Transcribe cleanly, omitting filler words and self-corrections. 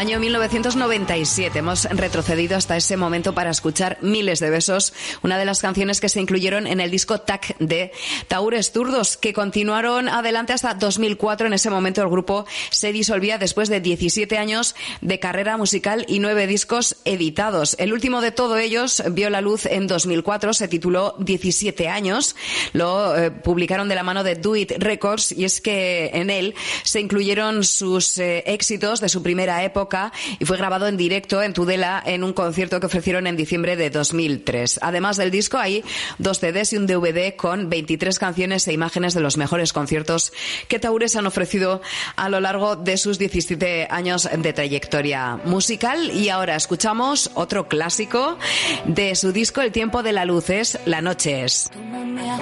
Año 1997. Hemos retrocedido hasta ese momento para escuchar Miles de besos, una de las canciones que se incluyeron en el disco TAC de Tahúres Zurdos, que continuaron adelante hasta 2004. En ese momento el grupo se disolvía después de 17 años de carrera musical y 9 discos editados. El último de todos ellos vio la luz en 2004, se tituló 17 años. Lo publicaron de la mano de Do It Records, y es que en él se incluyeron sus éxitos de su primera época y fue grabado en directo en Tudela en un concierto que ofrecieron en diciembre de 2003. Además del disco hay 2 CDs y un DVD con 23 canciones e imágenes de los mejores conciertos que Tahúres han ofrecido a lo largo de sus 17 años de trayectoria musical. Y ahora escuchamos otro clásico de su disco El tiempo de la luz, es La noche es.